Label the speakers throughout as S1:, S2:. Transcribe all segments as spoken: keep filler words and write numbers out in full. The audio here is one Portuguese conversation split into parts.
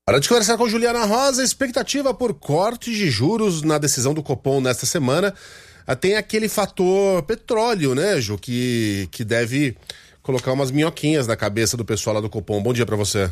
S1: Hora de conversar com Juliana Rosa. Expectativa por corte de juros na decisão do Copom nesta semana. Tem aquele fator petróleo, né, Ju, que, que deve colocar umas minhoquinhas na cabeça do pessoal lá do Copom. Bom dia para você.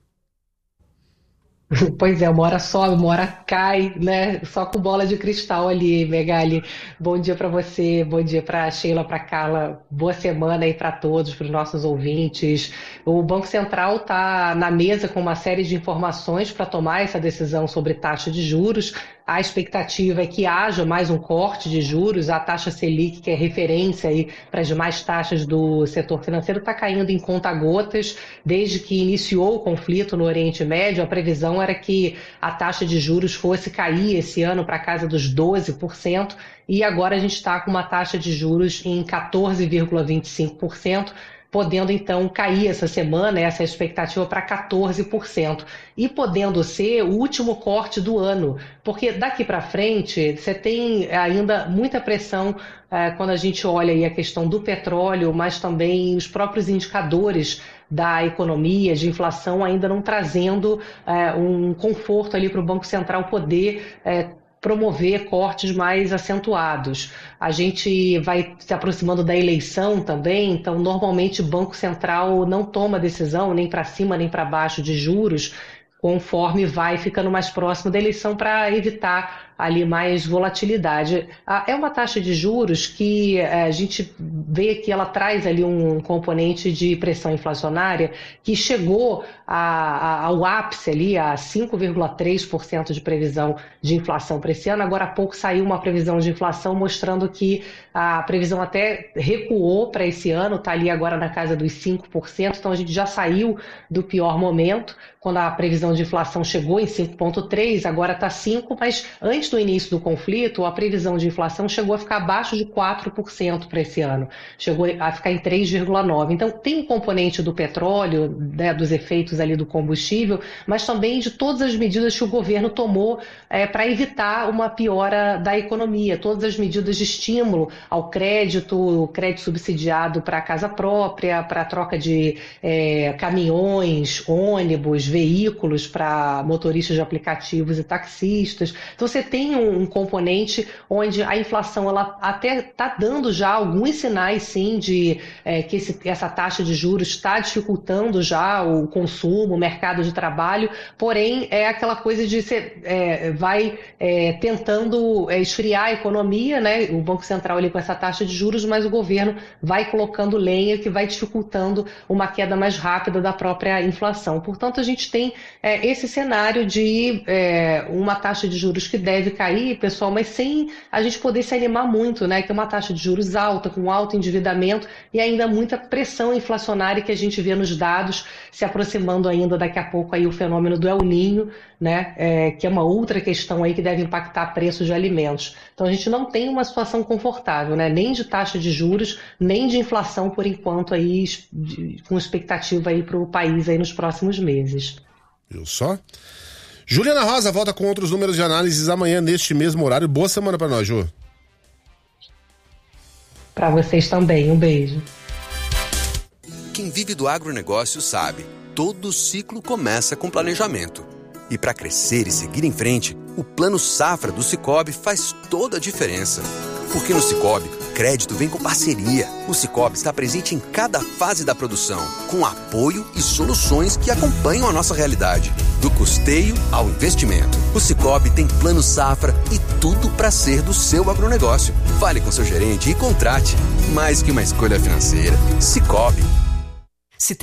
S2: Pois é, uma hora sobe, uma hora cai, né? Só com bola de cristal ali, Megali. Bom dia para você, bom dia para Sheila, para Carla. Boa semana aí para todos, para os nossos ouvintes. O Banco Central está na mesa com uma série de informações para tomar essa decisão sobre taxa de juros. A expectativa é que haja mais um corte de juros. A taxa Selic, que é referência aí para as demais taxas do setor financeiro, está caindo em conta-gotas. Desde que iniciou o conflito no Oriente Médio, a previsão era que a taxa de juros fosse cair esse ano para casa dos doze por cento e agora a gente está com uma taxa de juros em quatorze vírgula vinte e cinco por cento, podendo então cair essa semana, essa é a expectativa, para quatorze por cento. E podendo ser o último corte do ano, porque daqui para frente você tem ainda muita pressão eh, quando a gente olha aí a questão do petróleo, mas também os próprios indicadores da economia, de inflação, ainda não trazendo eh, um conforto ali para o Banco Central poder eh, promover cortes mais acentuados. A gente vai se aproximando da eleição também, então normalmente o Banco Central não toma decisão nem para cima nem para baixo de juros, conforme vai ficando mais próximo da eleição para evitar ali mais volatilidade. É uma taxa de juros que a gente vê que ela traz ali um componente de pressão inflacionária que chegou a, a, ao ápice ali a cinco vírgula três por cento de previsão de inflação para esse ano. Agora há pouco saiu uma previsão de inflação mostrando que a previsão até recuou para esse ano, está ali agora na casa dos cinco por cento, então a gente já saiu do pior momento, quando a previsão de inflação chegou em cinco vírgula três por cento, agora está cinco por cento, mas antes do início do conflito, a previsão de inflação chegou a ficar abaixo de quatro por cento para esse ano, chegou a ficar em três vírgula nove por cento. Então tem um componente do petróleo, né, dos efeitos ali do combustível, mas também de todas as medidas que o governo tomou é, para evitar uma piora da economia, todas as medidas de estímulo ao crédito, o crédito subsidiado para a casa própria, para a troca de é, caminhões, ônibus, veículos para motoristas de aplicativos e taxistas. Então você tem um, um componente onde a inflação ela até está dando já alguns sinais, sim, de é, que esse, essa taxa de juros está dificultando já o consumo, o mercado de trabalho, porém é aquela coisa de você é, vai é, tentando é, esfriar a economia, né? O Banco Central ali com essa taxa de juros, mas o governo vai colocando lenha que vai dificultando uma queda mais rápida da própria inflação. Portanto, a gente tem é, esse cenário de é, uma taxa de juros que deve cair, pessoal, mas sem a gente poder se animar muito, né? Que é uma taxa de juros alta, com alto endividamento e ainda muita pressão inflacionária que a gente vê nos dados, se aproximando ainda daqui a pouco aí o fenômeno do El Niño, né? É, que é uma outra questão aí que deve impactar preços de alimentos. Então a gente não tem uma situação confortável, né? Nem de taxa de juros, nem de inflação por enquanto aí, de, com expectativa aí para o país aí nos próximos meses.
S1: Viu só? Juliana Rosa volta com outros números de análises amanhã neste mesmo horário. Boa semana para nós, Ju.
S2: Para vocês também, um beijo.
S3: Quem vive do agronegócio sabe, todo ciclo começa com planejamento. E para crescer e seguir em frente, o Plano Safra do Sicoob faz toda a diferença. Porque no Sicoob, crédito vem com parceria. O Sicoob está presente em cada fase da produção, com apoio e soluções que acompanham a nossa realidade. Do custeio ao investimento. O Sicoob tem Plano Safra e tudo para ser do seu agronegócio. Fale com seu gerente e contrate. Mais que uma escolha financeira. Sicoob.